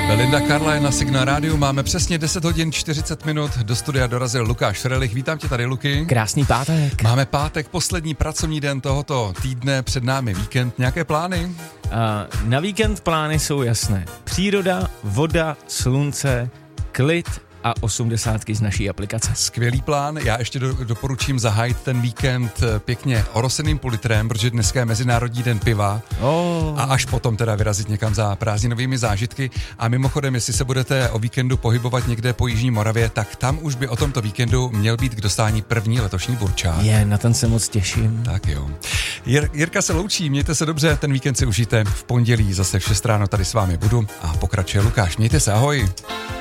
Belinda Carla je na Signál Rádiu, máme přesně 10 hodin 40 minut, do studia dorazil Lukáš Frelich, vítám tě tady, Luky. Krásný pátek. Máme pátek, poslední pracovní den tohoto týdne, před námi víkend, nějaké plány? Na víkend plány jsou jasné. Příroda, voda, slunce, klid a 80 z naší aplikace. Skvělý plán, já ještě doporučím zahájit ten víkend pěkně oroseným půl-litrem, protože dneska je Mezinárodní den piva a až potom teda vyrazit někam za prázdninovými zážitky. A mimochodem, jestli se budete o víkendu pohybovat někde po Jižní Moravě, tak tam už by o tomto víkendu měl být k dostání první letošní burčák. Na ten se moc těším. Tak jo. Jirka se loučí, mějte se dobře, ten víkend si užijte. V pondělí zase v 6 ráno tady s vámi budu a pokračuje Lukáš. Mějte se, ahoj.